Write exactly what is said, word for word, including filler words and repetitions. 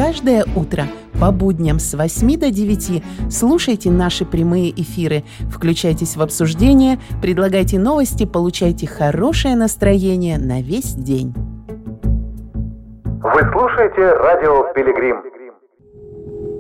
Каждое утро по будням с восьми до девяти слушайте наши прямые эфиры, включайтесь в обсуждение, предлагайте новости, получайте хорошее настроение на весь день. Вы слушаете радио «Пилигрим».